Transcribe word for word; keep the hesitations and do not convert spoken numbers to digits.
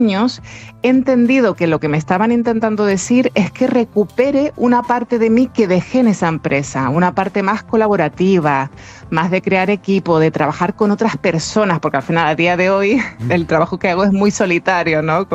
años he entendido que lo que me estaban intentando decir es que recupere una parte de mí que dejé en esa empresa, una parte más colaborativa, más de crear equipo, de trabajar con otras personas, porque al final, a día de hoy, el trabajo que hago es muy solitario, ¿no?